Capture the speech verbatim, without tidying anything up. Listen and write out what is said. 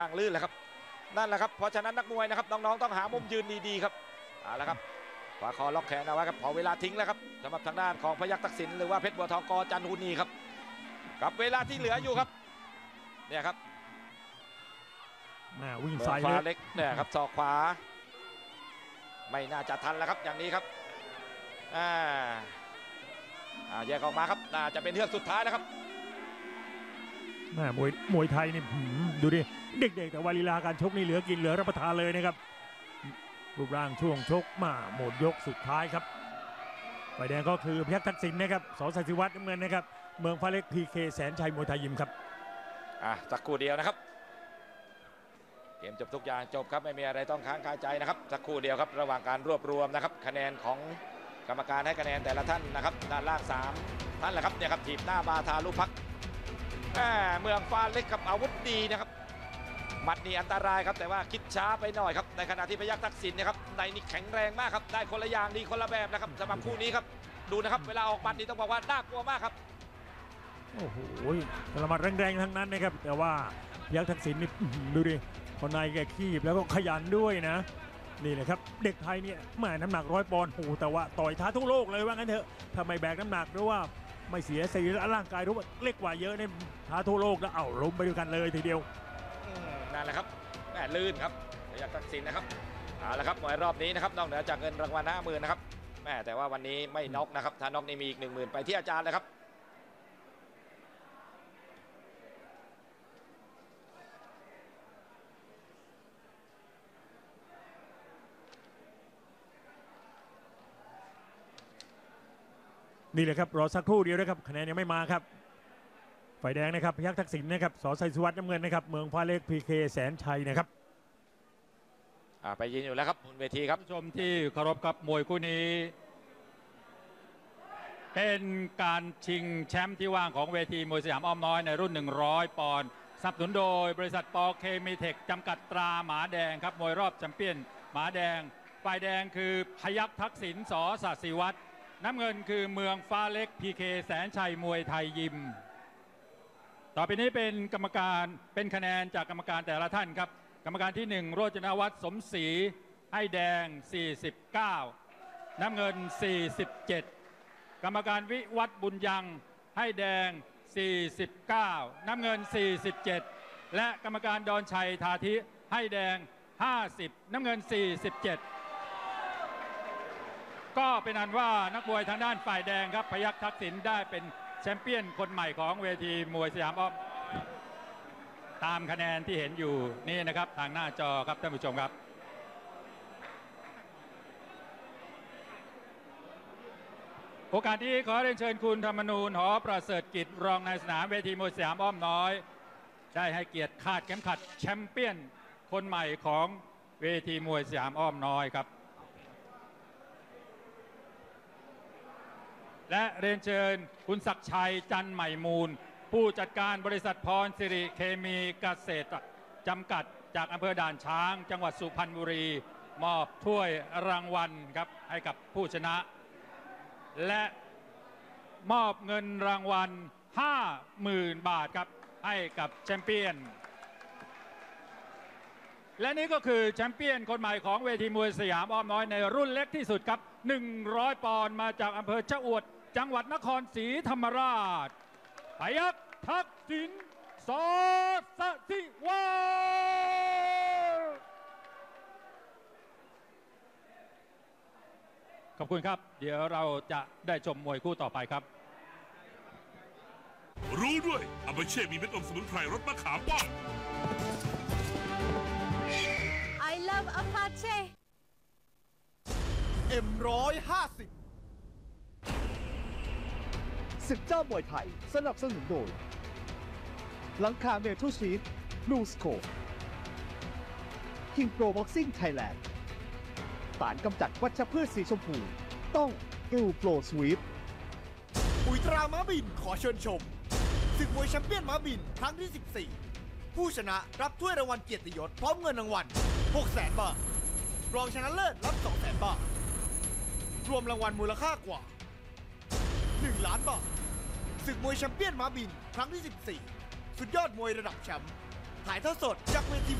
ทางลื่นแหละครับนั่นแหละครับเพราะฉะนั้นนักมวยนะครับน้องๆต้องหามุมยืนดีๆครับเอาละครับขวาคอล็อกแขนเอาไว้ครับพอเวลาทิ้งแล้วครับสำหรับทางด้านของพยัคฆ์ทักษิณหรือว่าเพชรบัวทองกจันทุนีครับกับเวลาที่เหลืออยู่ครับเนี่ยครับวิ่งซ้ายเล็กเนี่ยครับศอกขวาไม่น่าจะทันแล้วครับอย่างนี้ครับอ่าแยกออกมาครับน่าจะเป็นเทือกสุดท้ายแล้วครับมวยมวยไทยนี่ดูดิเด็กๆแต่วาลีลาการชกนี่เหลือกินเหลือรับประทานเลยนะครับรูปร่างช่วงชกมาหมดยกสุดท้ายครับฝ่ายแดงก็คือพยัคฆ์ทักษิณนะครับส.สันติวัฒน์น้ำเงินนะครับเมืองฟ้าเล็กพีเคแสนชัยมวยไทยยิมครับอ่ะสักครู่เดียวนะครับเกมจบทุกอย่างจบครับไม่มีอะไรต้องค้างคาใจนะครับสักครู่เดียวครับระหว่างการรวบรวมนะครับคะแนนของกรรมการให้คะแนนแต่ละท่านนะครับด้านล่างสามท่านแหละครับเนี่ยครับทีมหน้าบาทาลูกพักเมืองฟ้าเล็กกับอาวุธดีนะครับหมัดนี่อันตรายครับแต่ว่าคิดช้าไปหน่อยครับในขณะที่พยัคฆ์ทักษิณนะครับในนี่แข็งแรงมากครับได้คนละอย่างดีคนละแบบนะครับสำหรับคู่นี้ครับดูนะครับเวลาออกหมัดนี่ต้องบอกว่าน่ากลัวมากครับโอ้โหกระมัดแรงๆทั้งนั้นนะครับแต่ว่าพยัคฆ์ทักษิณนี่ดูดิคนในแกคีบแล้วก็ขยันด้วยนะนี่แหละครับเด็กไทยเนี่ยแหมน้ำหนักร้อยปอนด์โอ้แต่ว่าต่อยท้าทุกโลกเลยว่างั้นเถอะทำไมแบกน้ำหนักหรือว่าไม่เสียสีร่างกายรู้ว่าเล็กกว่าเยอะเนี่ยท้าทั่วโลกแล้วเอาล้มไปด้วยกันเลยทีเดียวนั่นแหละครับแม่ลื่นครับพยัคฆ์ทักษิณนะครับเอาละครับมวยรอบนี้นะครับนอกเหนือจากเงินรางวัลห้าหมื่นนะครับแม่แต่ว่าวันนี้ไม่น็อกนะครับถ้าน็อกนี่มีอีกหนึ่งหมื่นไปที่อาจารย์เลยครับนี่แหละครับรอสักครู่เดียวนะครับคะแนนยังไม่มาครับฝ่ายแดงนะครับพยัคฆ์ทักษิณนะครับส.สันติวัฒน์น้ำเงินนะครับเมืองฟ้าเล็กพีเคแสนชัยนะครับไปยืนอยู่แล้วครับบนเวทีครับผู้ชมที่เคารพครับมวยคู่นี้เป็นการชิงแชมป์ที่ว่างของเวทีมวยสยามอ้อมน้อยในรุ่นหนึ่งร้อยปอนด์สนับสนุนโดยบริษัทปอเคมีเทคจำกัดตราหมาแดงครับมวยรอบแชมเปี้ยนหมาแดงฝ่ายแดงคือพยัคฆ์ทักษิณส.สันติวัฒน์น้ำเงินคือเมืองฟ้าเล็กพีเคแสนชัยมวยไทยยิมต่อไปนี้เป็นกรรมการเป็นคะแนนจากกรรมการแต่ละท่านครับกรรมการที่หนึ่งโรจนวัฒน์สมศรีให้แดงสี่สิบเก้าน้ำเงินสี่สิบเจ็ดกรรมการวิวัฒน์บุญยังให้แดงสี่สิบเก้าน้ำเงินสี่สิบเจ็ดและกรรมการดอนชัยทาธิให้แดงห้าสิบน้ำเงินสี่สิบเจ็ดก็เป็นอันว่านักมวยทางด้านฝ่ายแดงครับพยัคฆ์ทักษิณได้เป็นแชมเปี้ยนคนใหม่ของเวทีมวยสยามอ้อมตามคะแนนที่เห็นอยู่นี่นะครับทางหน้าจอครับท่านผู้ชมครับโอกาสนี้ขอเรียนเชิญคุณธรรมนูญหอประเสริฐกิจรองนายสนามเวทีมวยสยามอ้อมน้อยได้ให้เกียรติคาดเข็มขัดแชมเปี้ยนคนใหม่ของเวทีมวยสยามอ้อมน้อยครับและเรียนเชิญคุณศักดิ์ชัยจันใหม่มูลผู้จัดการบริษัทพรสิริเคมีเกษตรจำกัดจากอำเภอด่านช้างจังหวัดสุพรรณบุรีมอบถ้วยรางวัลครับให้กับผู้ชนะและมอบเงินรางวัล ห้าหมื่น บาทครับให้กับแชมเปี้ยนและนี่ก็คือแชมเปี้ยนคนใหม่ของเวทีมวยสยามอ้อมน้อยในรุ่นเล็กที่สุดครับหนึ่งร้อยปอนด์มาจากอำเภอชะอวดจังหวัดนครศรีธรรมราชพยัคฆ์ทักษิณส.สันติวัฒน์ขอบคุณครับเดี๋ยวเราจะได้ชมมวยคู่ต่อไปครับรู้ด้วยอาบาเช่มีเม็ดอมสมุนไพรรสมะขามป้อม I love Apache เอ็ม ร้อยห้าสิบศึกเจ้ามวยไทยสนับสนุนโดยหลังคาเมทัลชีทบลูสโคคิงโปรบ็อกซิ่งไทยแลนด์สารกำจัดวัชพืชสีชมพูต้องอิลโปรสวีปปุ๋ยตราม้าบินขอเชิญชมศึกมวยแชมเปี้ยนม้าบินครั้งที่สิบสี่ผู้ชนะรับถ้วยรางวัลเกียรติยศพร้อมเงินรางวัล หกแสน บาทรองชนะเลิศรับ สองแสน บาทรวมรางวัลมูลค่ากว่าหนึ่งล้านบาทศึกมวยแชมเปี้ยนม้าบินครั้งที่สิบสี่สุดยอดมวยระดับแชมป์ถ่ายทอดสดจากเวที